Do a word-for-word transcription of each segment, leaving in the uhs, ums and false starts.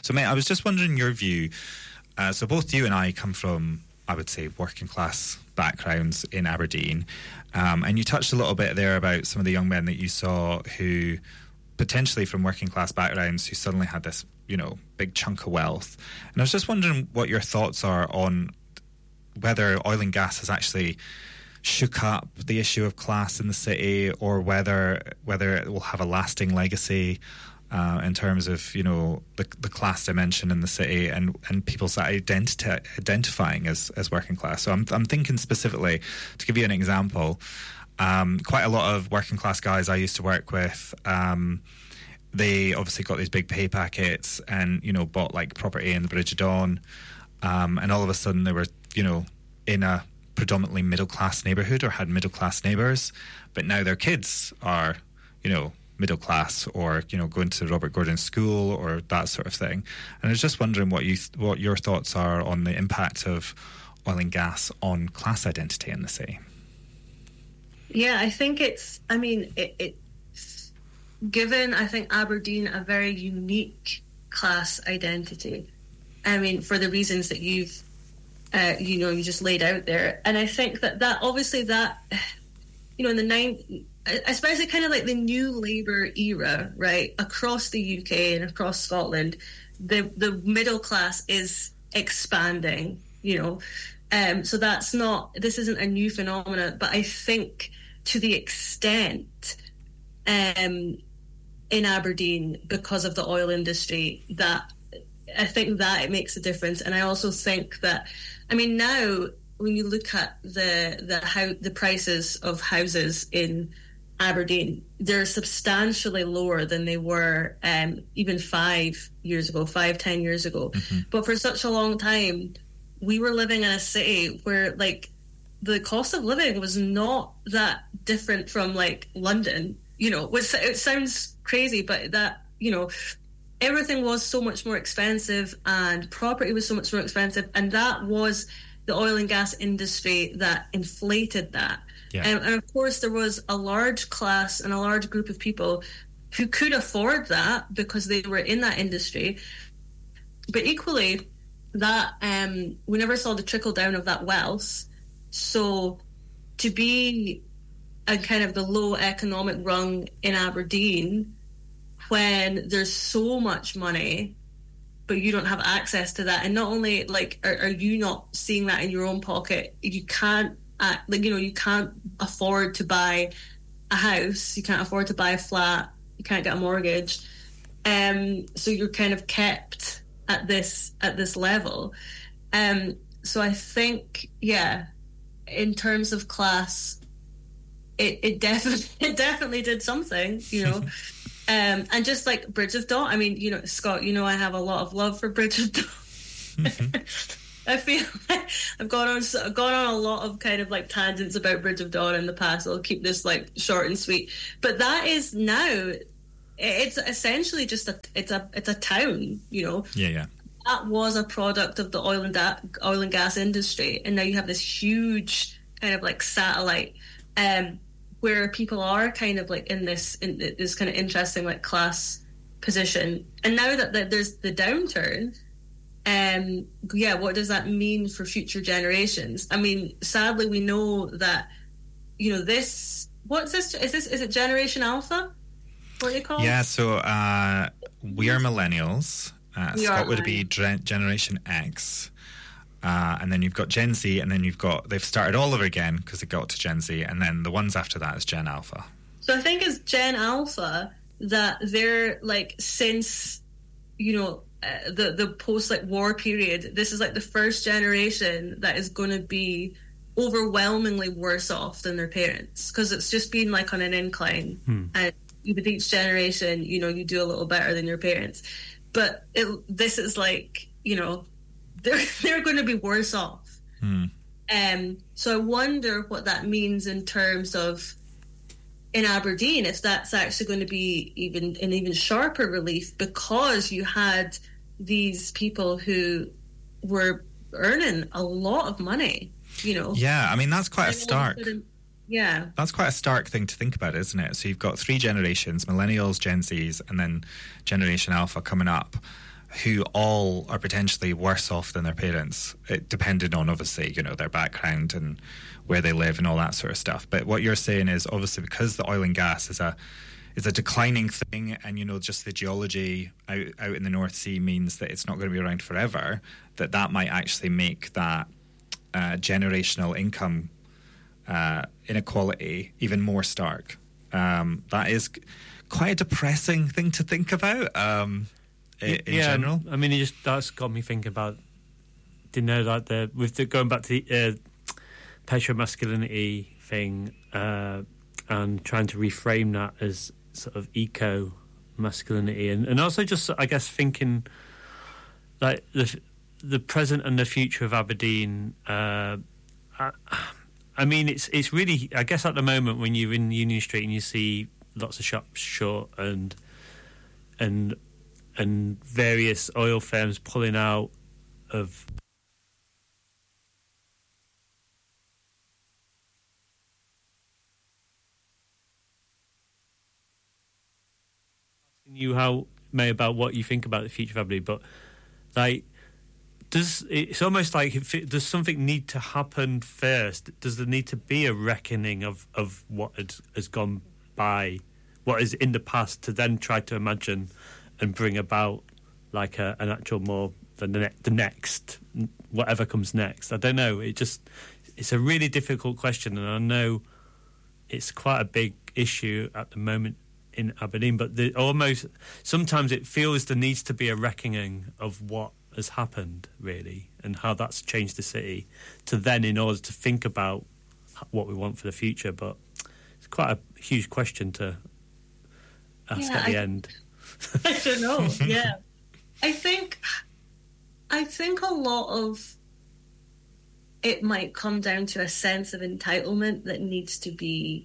So, mate, I was just wondering your view. Uh, so both you and I come from, I would say, working class backgrounds in Aberdeen. Um, and you touched a little bit there about some of the young men that you saw who potentially from working class backgrounds who suddenly had this, you know, big chunk of wealth. And I was just wondering what your thoughts are on whether oil and gas has actually shook up the issue of class in the city, or whether whether it will have a lasting legacy uh, in terms of, you know, the, the class dimension in the city and, and people's identity, identifying as, as working class. So I'm I'm thinking specifically, to give you an example, um, quite a lot of working class guys I used to work with, um, they obviously got these big pay packets and, you know, bought like property in the Bridge of Dawn, um, and all of a sudden they were, you know, in a predominantly middle-class neighbourhood or had middle-class neighbours, but now their kids are, you know, middle-class or, you know, going to Robert Gordon School or that sort of thing. And I was just wondering what you th- what your thoughts are on the impact of oil and gas on class identity in the city. Yeah, I think it's, I mean, it, it's given, I think, Aberdeen a very unique class identity. I mean, for the reasons that you've Uh, you know, you just laid out there. And I think that that obviously that, you know, in the nine, especially kind of like the new Labour era, right, across the U K and across Scotland, the the middle class is expanding, you know. Um, so that's not, this isn't a new phenomenon, but I think to the extent um, in Aberdeen, because of the oil industry, that I think that it makes a difference. And I also think that, I mean, now when you look at the the how the prices of houses in Aberdeen, they're substantially lower than they were um, even five years ago, five, ten years ago. Mm-hmm. But for such a long time, we were living in a city where, like, the cost of living was not that different from, like, London. You know, which it sounds crazy, but that, you know, everything was so much more expensive and property was so much more expensive, and that was the oil and gas industry that inflated that. Yeah. Um, and of course there was a large class and a large group of people who could afford that because they were in that industry, but equally that um, we never saw the trickle down of that wealth. So to be a kind of the low economic rung in Aberdeen when there's so much money, but you don't have access to that. And not only, like, are, are you not seeing that in your own pocket, you can't, uh, like, you know, you can't afford to buy a house, you can't afford to buy a flat, you can't get a mortgage. Um, so you're kind of kept at this, at this level. Um, so I think, yeah, in terms of class, it, it definitely, it definitely did something, you know. Um, and just like Bridge of Dawn, I mean, you know, Scott, you know, I have a lot of love for Bridge of Dawn. Mm-hmm. I feel like I've gone on, I've gone on a lot of kind of like tangents about Bridge of Dawn in the past. I'll keep this like short and sweet. But that is now, it's essentially just a, it's a, it's a town, you know. Yeah, yeah. That was a product of the oil and da- oil and gas industry, and now you have this huge kind of like satellite. Um, where people are kind of like in this in this kind of interesting like class position. And now that, that there's the downturn, um, yeah, what does that mean for future generations? I mean, sadly, we know that, you know, this, what's this, is this, is it Generation Alpha? What are they called? Yeah, so uh, we are millennials. Uh, we Scott are, would be Generation X. Uh, and then you've got Gen Z, and then you've got, they've started all over again because they got to Gen Z, and then the ones after that is Gen Alpha. So I think it's Gen Alpha that they're like, since, you know, uh, the, the post like war period, this is like the first generation that is going to be overwhelmingly worse off than their parents, because it's just been like on an incline. Hmm. And with each generation, you know, you do a little better than your parents. But it, this is like, you know, they're they're going to be worse off. Hmm. Um, so I wonder what that means in terms of in Aberdeen, if that's actually going to be even an even sharper relief, because you had these people who were earning a lot of money, you know. Yeah, I mean, that's quite a stark... Yeah. That's quite a stark thing to think about, isn't it? So you've got three generations, millennials, Gen Zs, and then Generation Alpha coming up, who all are potentially worse off than their parents, it, depending on, obviously, you know, their background and where they live and all that sort of stuff. But what you're saying is, obviously, because the oil and gas is a is a declining thing, and, you know, just the geology out, out in the North Sea means that it's not going to be around forever, that that might actually make that uh, generational income uh, inequality even more stark. Um, that is quite a depressing thing to think about. Um In yeah, general, I mean, it just that's got me thinking about. You know, like the with the going back to the uh, petromasculinity thing uh, and trying to reframe that as sort of eco masculinity, and, and also just I guess thinking like the the present and the future of Aberdeen. Uh, I, I mean, it's it's really I guess at the moment when you're in Union Street and you see lots of shops shut and and. and various oil firms pulling out of asking you how May about what you think about the future of Aberdeen, but like does it's almost like if it, does something need to happen first? Does there need to be a reckoning of, of what has, has gone by, what is in the past, to then try to imagine and bring about like a, an actual more the, ne- the next whatever comes next? I don't know. It just it's a really difficult question, and I know it's quite a big issue at the moment in Aberdeen. But the, almost sometimes it feels there needs to be a reckoning of what has happened really, and how that's changed the city. To then, in order to think about what we want for the future, but it's quite a huge question to ask Yeah, at the I- end. I don't know. Yeah, I think I think a lot of it might come down to a sense of entitlement that needs to be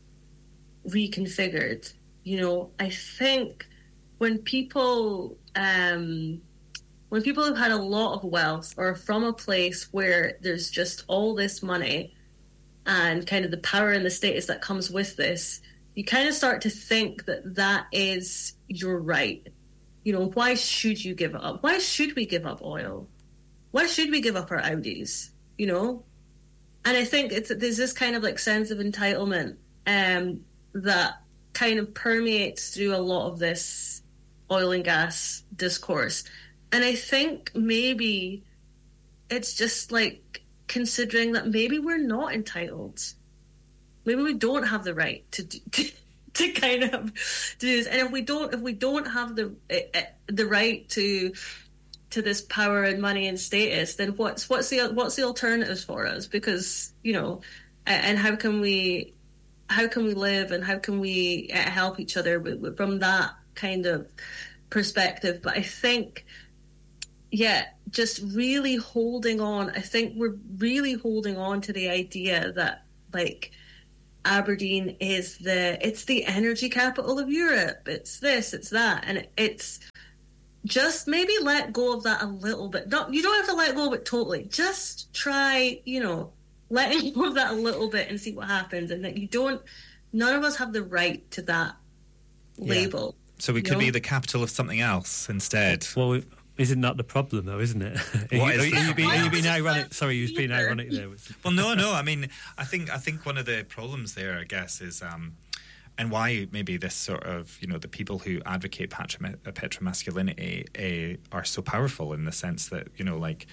reconfigured. You know, I think when people um, when people have had a lot of wealth or are from a place where there's just all this money and kind of the power and the status that comes with this, you kind of start to think that that is your right. You know, why should you give it up? Why should we give up oil? Why should we give up our Audis? You know? And I think it's there's this kind of like sense of entitlement um, that kind of permeates through a lot of this oil and gas discourse. And I think maybe it's just like considering that maybe we're not entitled. Maybe we don't have the right to do, to, to kind of do this, and if we don't, if we don't have the uh, the right to to this power and money and status, then what's what's the what's the alternatives for us? Because you know, and how can we how can we live and how can we help each other from that kind of perspective? But I think, yeah, just really holding on. I think we're really holding on to the idea that like Aberdeen is the it's the energy capital of Europe. It's this, it's that, and it's just maybe let go of that a little bit. Not you don't have to let go of it totally. Just try, you know, letting go of that a little bit and see what happens. And that you don't. None of us have the right to that label. Yeah. So we could know? be the capital of something else instead. Well, isn't that the problem, though? Isn't it? What are, is you, that? are, you being, are you being Well, ironic? Sorry, you was being either. ironic there. Well, no, no. I mean, I think I think one of the problems there, I guess, is um, and why maybe this sort of, you know, the people who advocate patrom- petromasculinity uh, are so powerful in the sense that, you know, like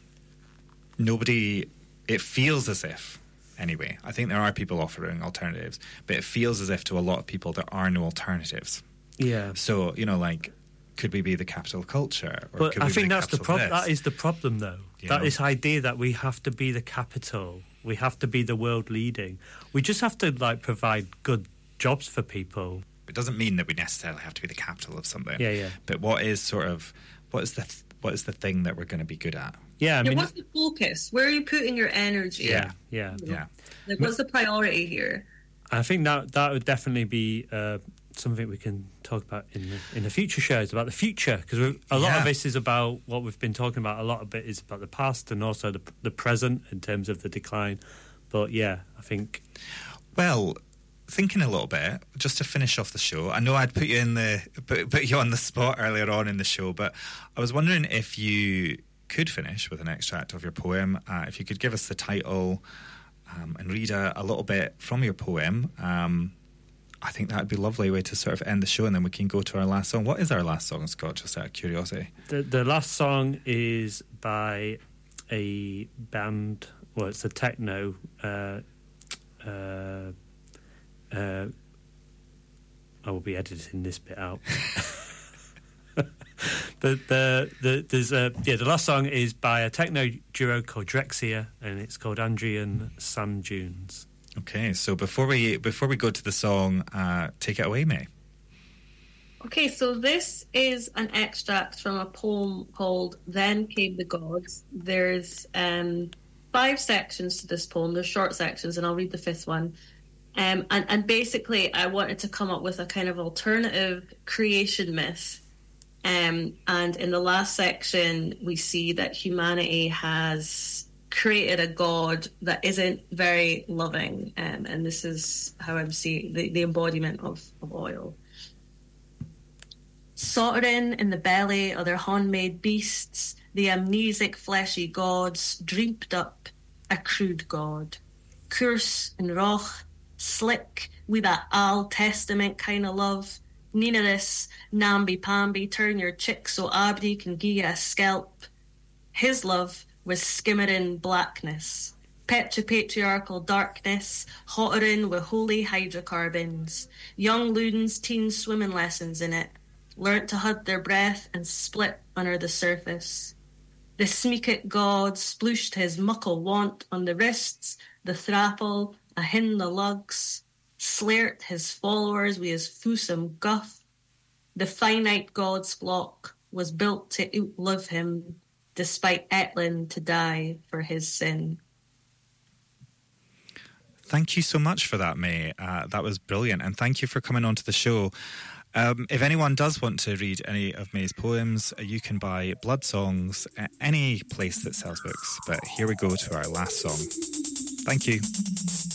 nobody. It feels as if, anyway. I think there are people offering alternatives, but it feels as if to a lot of people there are no alternatives. Yeah. So, you know, like, could we be the capital of culture? Or But could I we be think the that's the capital of problem. this? That is the problem, though. You That know? this idea that we have to be the capital, we have to be the world leading. We just have to like provide good jobs for people. It doesn't mean that we necessarily have to be the capital of something. Yeah, yeah. But what is sort of what is the th- what is the thing that we're going to be good at? Yeah, I Yeah, mean, what's the focus? Where are you putting your energy? yeah, yeah. Yeah. Like, what's the priority here? I think that that would definitely be uh, something we can talk about in the, in the future shows about the future, because a lot Yeah. of this is about what we've been talking about. A lot of it is about the past and also the, the present in terms of the decline. But yeah, I think Well, thinking a little bit, just to finish off the show. I know I'd put you in the put, put you on the spot earlier on in the show, but I was wondering if you could finish with an extract of your poem. Uh, if you could give us the title um, and read a, a little bit from your poem, um, I think that would be a lovely way to sort of end the show, and then we can go to our last song. What is our last song, Scott, just out of curiosity? The, the last song is by a band, well, it's a techno... Uh, uh, uh, I will be editing this bit out. But the, the there's a yeah the last song is by a techno duo called Drexciya, and it's called Andrian Sand Dunes. Okay, so before we before we go to the song, uh, take it away, May. Okay, so this is an extract from a poem called "Then Came the Gods." There's um, five sections to this poem. There's short sections, and I'll read the fifth one. Um, and, and basically, I wanted to come up with a kind of alternative creation myth. Um, and in the last section, we see that humanity has created a god that isn't very loving. Um, and this is how I'm seeing the, the embodiment of, of oil. Sottering in the belly of their handmade beasts, the amnesic fleshy gods dreamed up a crude god. Curse and roch, slick with that Old Testament kind of love. Nina this, namby-pamby, turn your chick so Abdi can gie a scalp. His love was skimmering blackness, petro-patriarchal darkness, hottering with holy hydrocarbons. Young loons teen swimming lessons in it, learnt to hold their breath and split under the surface. The smeekit god splooshed his muckle want on the wrists, the thrapple, ahin the lugs, slairt his followers with his foosome guff. The finite god's flock was built to outlive him, despite Etlin to die for his sin. Thank you so much for that, May. Uh, that was brilliant, and thank you for coming on to the show. Um, if anyone does want to read any of May's poems, you can buy Blood Songs at any place that sells books. But here we go to our last song. Thank you.